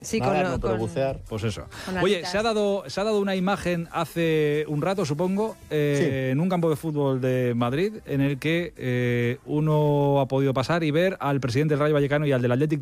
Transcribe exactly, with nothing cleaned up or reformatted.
Sí, Nadar con lo, no, pero con, bucear. Pues eso. con Oye, alitas. se ha dado se ha dado una imagen hace un rato, supongo, eh, Sí. en un campo de fútbol de Madrid, en el que eh, uno ha podido pasar y ver al presidente del Rayo Vallecano y al del Athletic